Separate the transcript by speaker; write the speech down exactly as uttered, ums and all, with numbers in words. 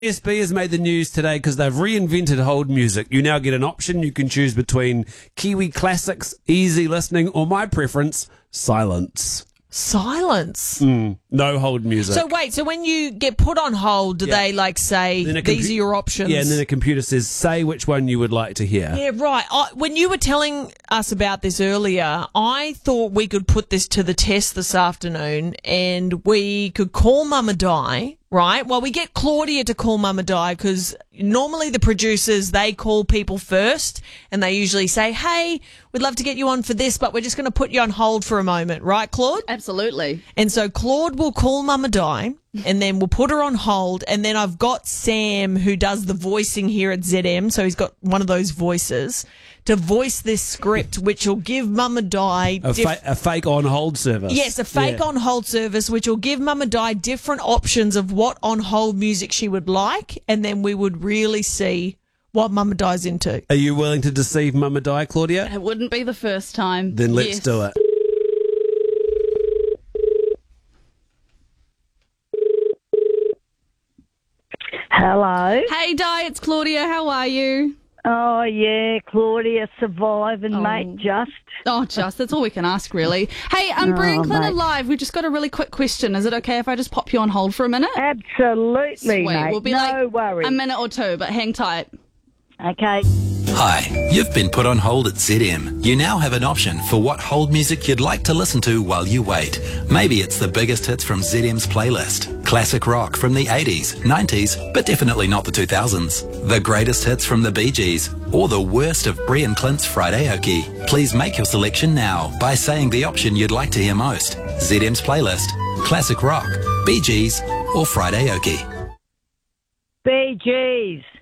Speaker 1: S B has made the news today because they've reinvented hold music. You now get an option. You can choose between Kiwi classics, easy listening, or my preference, silence.
Speaker 2: Silence.
Speaker 1: Mm, no hold music.
Speaker 2: So wait, so when you get put on hold, do
Speaker 1: Yeah.
Speaker 2: they like say,
Speaker 1: Then a
Speaker 2: these
Speaker 1: compu-
Speaker 2: are your options?
Speaker 1: Yeah, and then a computer says, say which one you would like to hear.
Speaker 2: Yeah, right. I, when you were telling us about this earlier, I thought we could put this to the test this afternoon and we could call Mama Di, right? Well, we get Claudia to call Mama Di because normally the producers, they call people first and they usually say, hey, we'd love to get you on for this, but we're just going to put you on hold for a moment. Right, Claude?
Speaker 3: Absolutely.
Speaker 2: And so Claude will call Mama Di and then we'll put her on hold. And then I've got Sam who does the voicing here at Z M. So he's got one of those voices to voice this script, which will give Mama Di
Speaker 1: A,
Speaker 2: diff-
Speaker 1: fa- a fake on hold service.
Speaker 2: Yes, a fake
Speaker 1: Yeah.
Speaker 2: on hold service, which will give Mama Di different options of what on hold music she would like. And then we would really see what Mama Di's into.
Speaker 1: Are you willing to deceive Mama Di, Claudia?
Speaker 3: It wouldn't be the first time.
Speaker 1: Then let's
Speaker 3: Yes.
Speaker 1: do it.
Speaker 4: Hello.
Speaker 3: Hey, Di, it's Claudia. How are you?
Speaker 4: Oh, yeah, Claudia surviving,
Speaker 3: Oh.
Speaker 4: mate, just.
Speaker 3: Oh, just, that's all we can ask, really. Hey, um, Brie and
Speaker 4: Oh,
Speaker 3: Clint are
Speaker 4: mate.
Speaker 3: live. We've just got a really quick question. Is it okay if I just pop you on hold for a minute?
Speaker 4: Absolutely,
Speaker 3: Sweet.
Speaker 4: mate.
Speaker 3: We'll be
Speaker 4: no
Speaker 3: like
Speaker 4: worries.
Speaker 3: a minute or two, but hang tight.
Speaker 4: Okay.
Speaker 5: Hi, you've been put on hold at Z M. You now have an option for what hold music you'd like to listen to while you wait. Maybe it's the biggest hits from Z M's playlist. Classic rock from the eighties, nineties, but definitely not the two thousands. The greatest hits from the Bee Gees, or the worst of Brie and Clint's Fridayoke. Please make your selection now by saying the option you'd like to hear most. Z M's playlist, classic rock, Bee Gees, or Fridayoke.
Speaker 4: Bee Gees.